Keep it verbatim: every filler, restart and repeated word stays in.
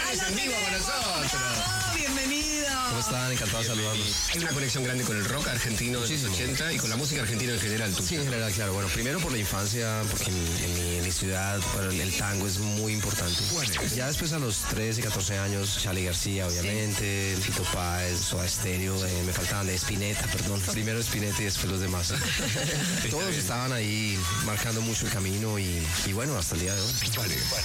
Juanes en vivo con nosotros. ¡Bravo! Bienvenido. ¿Cómo están? Encantado de saludarlos. Hay una conexión grande con el rock argentino de los ochenta y con la música argentina en general. ¿Tú? Sí, en general, claro. Bueno, primero por la infancia, porque en, en, mi, en mi ciudad bueno, el, el tango es muy importante. Ya después a los trece, catorce años, Charly García, obviamente, sí. Fito Páez, Soda Stereo, eh, me faltaban de Spinetta, perdón. Primero Spinetta y después los demás. Todos estaban ahí marcando mucho el camino y, y bueno, hasta el día de hoy. Vale, vale.